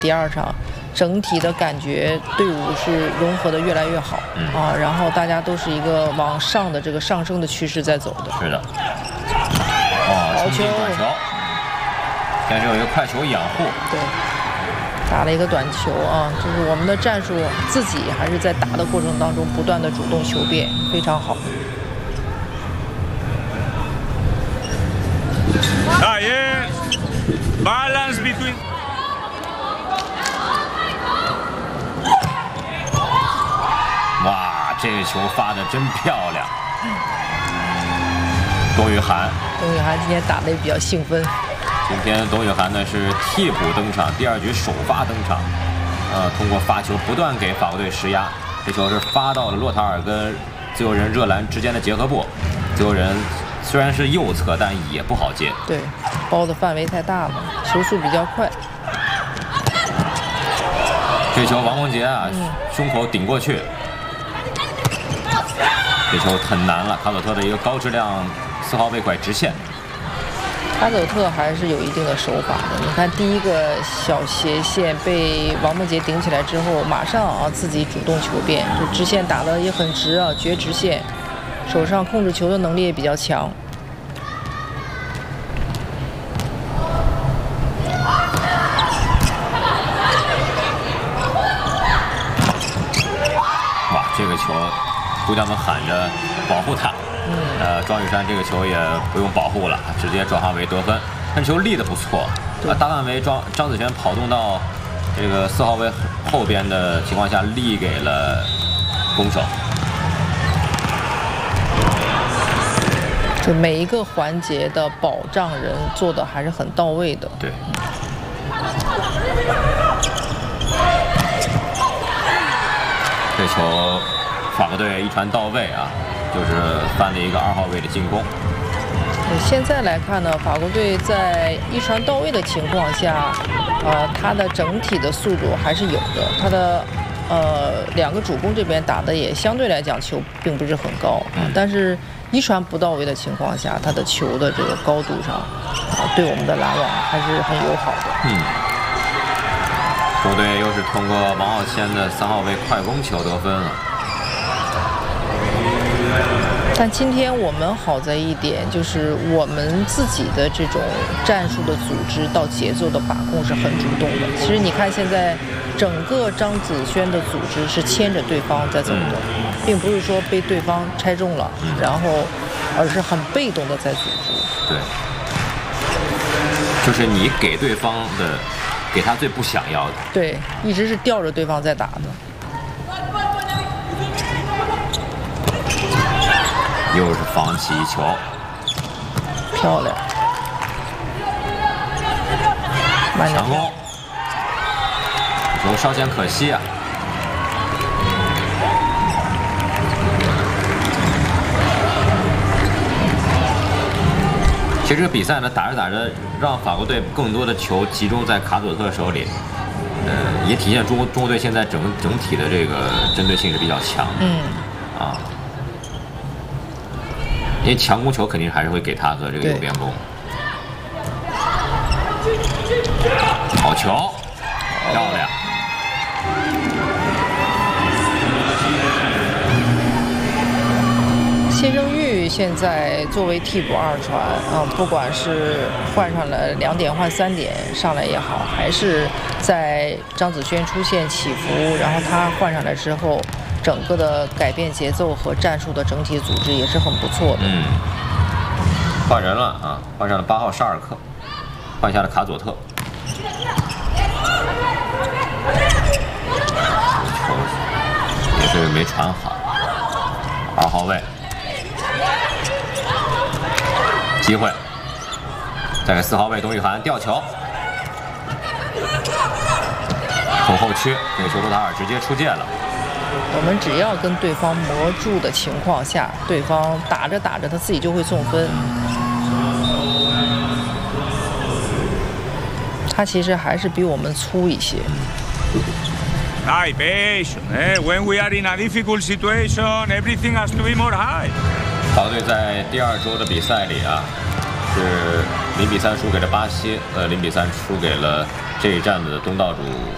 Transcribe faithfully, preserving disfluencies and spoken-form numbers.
第二场整体的感觉队伍是融合的越来越好、嗯、啊，然后大家都是一个往上的这个上升的趋势在走的。 是的。哦，冲进短球，现在有一个快球掩护。 对，打了一个短球啊，就是我们的战术自己还是在打的过程当中不断的主动求变，非常好。 Ah, yeah. Balance between. 哇，这个球发的真漂亮！董雨涵， 董雨涵今天打的也比较兴奋。 今天董雨涵呢是替补登场，第二局首发登场，呃，通过发球不断给法国队施压。这球是发到了洛塔尔跟自由人热兰之间的结合部，自由人虽然是右侧，但也不好接。 对，包的范围太大了，球速比较快。 这球王梦洁啊，嗯、胸口顶过去。这球很难了，卡佐特的一个高质量四号位拐直线。 卡佐特还是有一定的手法的。你看第一个小斜线被王梦洁顶起来之后，马上啊自己主动求变，就直线打得也很直啊，绝直线，手上控制球的能力也比较强。 哇，这个球！姑娘们喊着保护他，嗯、呃，庄雨珊这个球也不用保护了，直接转化为得分。但球立得不错，啊，大范围张张子璇跑动到这个四号位后边的情况下，立给了攻手。 就每一个环节的保障人做的还是很到位的。 对。这球。法国队一传到位啊，就是翻了一个二号位的进攻。 现在来看呢，法国队在一传到位的情况下，呃，它的整体的速度还是有的。它的呃两个主攻这边打的也相对来讲球并不是很高，嗯、但是一传不到位的情况下，它的球的这个高度上，啊，对我们的拦网还是很友好的。 嗯。中国队又是通过王浩谦的三号位快攻球得分了。 但今天我们好在一点，就是我们自己的这种战术的组织到节奏的把控是很主动的。其实你看现在整个张子萱的组织是牵着对方在走的，并不是说被对方拆中了，然后而是很被动的在组织。 对，就是你给对方的，给他最不想要的。 对，一直是吊着对方在打的。 又是防起一球， 漂亮， 强攻，球稍显可惜啊。其实这个比赛呢，打着打着，让法国队更多的球集中在卡佐特手里，呃，也体现中国中国队现在整整体的这个针对性是比较强的。 嗯，啊。 因为强攻球肯定还是会给他和这个右边攻。好球，漂亮！ 谢生玉现在作为替补二传啊，不管是换上了两点换三点上来也好，还是在张子萱出现起伏，然后他换上来之后。整个的改变节奏和战术的整体组织也是很不错的。 嗯，换人了啊，换上了八号沙尔克，换下了卡佐特。球也是没传好，二号位，机会，再给四号位董雨涵吊球，从后区，这个球罗塔尔直接出界了。 我们只要跟对方磨住的情况下，对方打着打着他自己就会送分。他其实还是比我们粗一些。 High patient, eh? When we are in a difficult situation, everything has to be more high. 法国队在第二周的比赛里啊，是零比三输给了巴西，呃，零比三输给了这一站的东道主